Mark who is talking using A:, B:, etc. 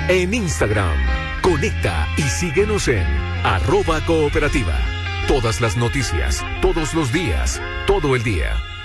A: en Instagram. Conecta y síguenos en @cooperativa. Todas las noticias, todos los días, todo el día.